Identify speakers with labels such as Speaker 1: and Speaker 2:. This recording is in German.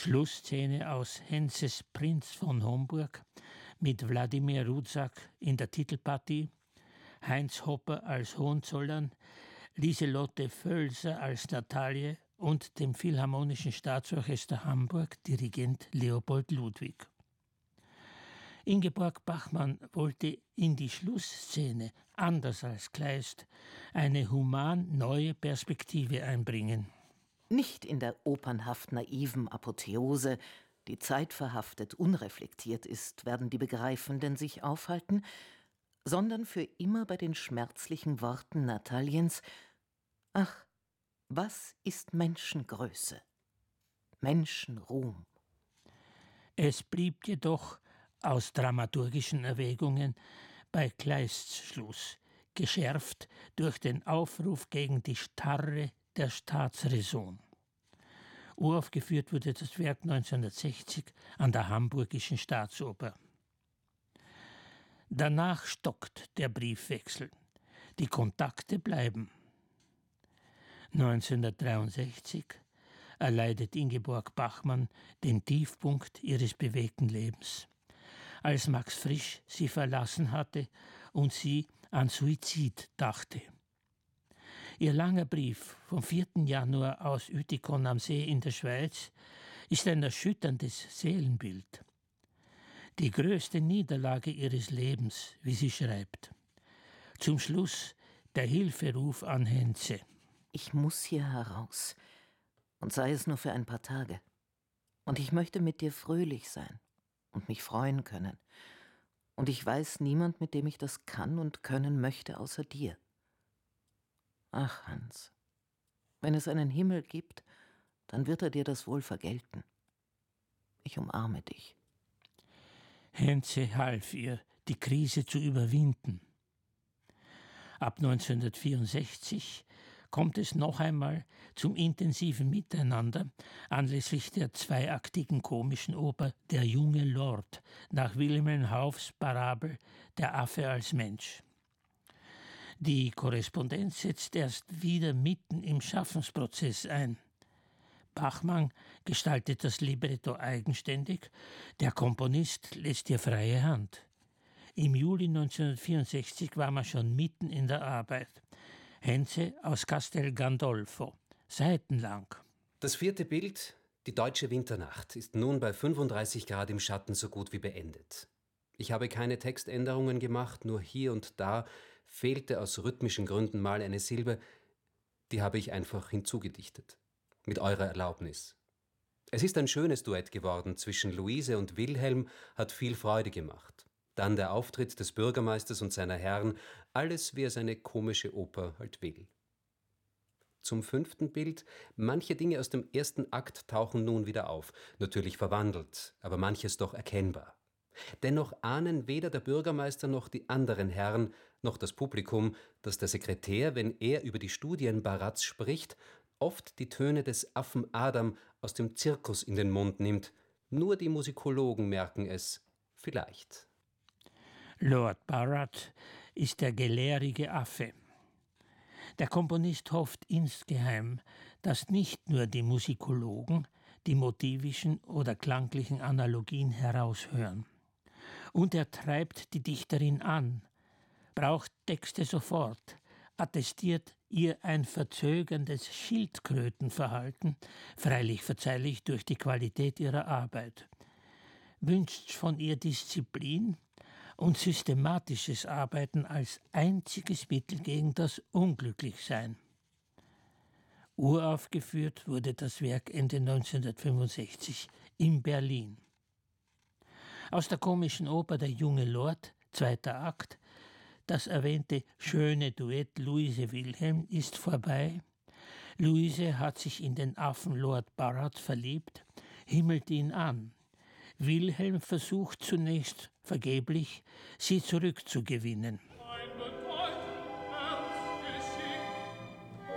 Speaker 1: Schlussszene aus Henzes Prinz von Homburg mit Wladimir Rudzak in der Titelpartie, Heinz Hopper als Hohenzollern, Lieselotte Völser als Natalie und dem Philharmonischen Staatsorchester Hamburg Dirigent Leopold Ludwig. Ingeborg Bachmann wollte in die Schlussszene, anders als Kleist, eine human neue Perspektive einbringen.
Speaker 2: Nicht in der opernhaft naiven Apotheose, die zeitverhaftet unreflektiert ist, werden die Begreifenden sich aufhalten, sondern für immer bei den schmerzlichen Worten Nataliens: Ach, was ist Menschengröße? Menschenruhm.
Speaker 1: Es blieb jedoch aus dramaturgischen Erwägungen bei Kleists Schluss, geschärft durch den Aufruf gegen die Starre der Staatsräson. Uraufgeführt wurde das Werk 1960 an der Hamburgischen Staatsoper. Danach stockt der Briefwechsel. Die Kontakte bleiben. 1963 erleidet Ingeborg Bachmann den Tiefpunkt ihres bewegten Lebens, als Max Frisch sie verlassen hatte und sie an Suizid dachte. Ihr langer Brief vom 4. Januar aus Uetikon am See in der Schweiz ist ein erschütterndes Seelenbild. Die größte Niederlage ihres Lebens, wie sie schreibt. Zum Schluss der Hilferuf an Henze.
Speaker 2: Ich muss hier heraus, und sei es nur für ein paar Tage. Und ich möchte mit dir fröhlich sein und mich freuen können. Und ich weiß niemand, mit dem ich das kann und können möchte, außer dir. Ach, Hans, wenn es einen Himmel gibt, dann wird er dir das wohl vergelten. Ich umarme dich.
Speaker 1: Henze half ihr, die Krise zu überwinden. Ab 1964 kommt es noch einmal zum intensiven Miteinander anlässlich der zweiaktigen komischen Oper Der junge Lord nach Wilhelm Hauffs Parabel Der Affe als Mensch. Die Korrespondenz setzt erst wieder mitten im Schaffensprozess ein. Bachmann gestaltet das Libretto eigenständig, der Komponist lässt ihr freie Hand. Im Juli 1964 war man schon mitten in der Arbeit. Henze aus Castel Gandolfo, seitenlang.
Speaker 3: Das 4. Bild, die deutsche Winternacht, ist nun bei 35 Grad im Schatten so gut wie beendet. Ich habe keine Textänderungen gemacht, nur hier und da fehlte aus rhythmischen Gründen mal eine Silbe, die habe ich einfach hinzugedichtet. Mit eurer Erlaubnis. Es ist ein schönes Duett geworden zwischen Luise und Wilhelm, hat viel Freude gemacht. Dann der Auftritt des Bürgermeisters und seiner Herren, alles wie es eine komische Oper halt will. Zum 5. Bild, manche Dinge aus dem 1. Akt tauchen nun wieder auf, natürlich verwandelt, aber manches doch erkennbar. Dennoch ahnen weder der Bürgermeister noch die anderen Herren, noch das Publikum, dass der Sekretär, wenn er über die Studien Barats spricht, oft die Töne des Affen Adam aus dem Zirkus in den Mund nimmt. Nur die Musikologen merken es, vielleicht.
Speaker 1: Lord Barat ist der gelehrige Affe. Der Komponist hofft insgeheim, dass nicht nur die Musikologen die motivischen oder klanglichen Analogien heraushören. Und er treibt die Dichterin an, braucht Texte sofort, attestiert ihr ein verzögerndes Schildkrötenverhalten, freilich verzeihlich durch die Qualität ihrer Arbeit, wünscht von ihr Disziplin und systematisches Arbeiten als einziges Mittel gegen das Unglücklichsein. Uraufgeführt wurde das Werk Ende 1965 in Berlin. Aus der komischen Oper Der junge Lord, 2. Akt, das erwähnte schöne Duett Luise Wilhelm ist vorbei. Luise hat sich in den Affen Lord Barat verliebt, himmelt ihn an. Wilhelm versucht zunächst vergeblich, sie zurückzugewinnen.